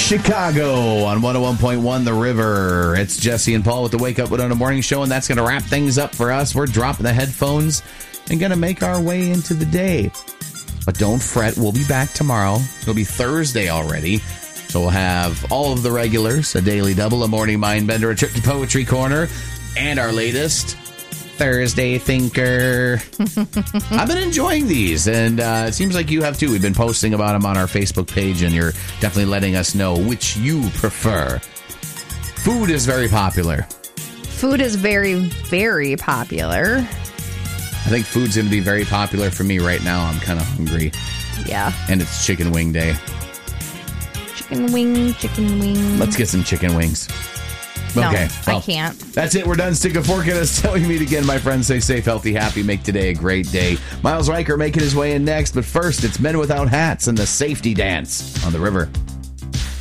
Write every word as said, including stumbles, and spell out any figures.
Chicago on one oh one point one The River. It's Jesse and Paul with the Wake Up Winona Morning Show, and that's going to wrap things up for us. We're dropping the headphones and going to make our way into the day. But don't fret, we'll be back tomorrow. It'll be Thursday already. So we'll have all of the regulars, a daily double, a morning mind bender, a trip to Poetry Corner, and our latest Thursday Thinker. I've been enjoying these, and uh, it seems like you have too. We've been posting about them on our Facebook page, and you're definitely letting us know which you prefer. Food is very popular. Food is very, very popular. I think food's going to be very popular for me right now. I'm kind of hungry. Yeah. And it's chicken wing day. Chicken wing, chicken wing. Let's get some chicken wings. No, okay, well, I can't. That's it. We're done. Stick a fork in us. Till we meet again, my friends. Stay safe, healthy, happy. Make today a great day. Miles Riker making his way in next. But first, it's Men Without Hats and the Safety Dance on The River.